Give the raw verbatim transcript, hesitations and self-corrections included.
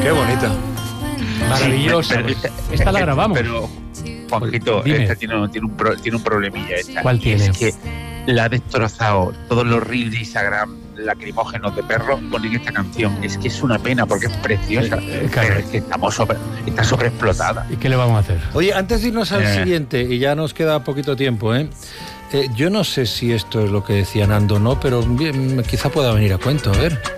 Qué bonita. Maravillosa. Sí, pero Pues, esta, esta la grabamos. Pero, Juanjito, Dime. esta tiene, tiene, un pro, tiene un problemilla. Esta. ¿Cuál Y tiene? Es que la ha destrozado todos los reels de Instagram lacrimógenos de perros ponen esta canción. Es que es una pena porque es preciosa. Eh, claro. Pero es que estamos sobre, está sobreexplotada. ¿Y qué le vamos a hacer? Oye, antes de irnos al Eh. siguiente, y ya nos queda poquito tiempo, ¿eh? Eh, yo no sé si esto es lo que decía Nando o no, pero bien, quizá pueda venir a cuento, a ver.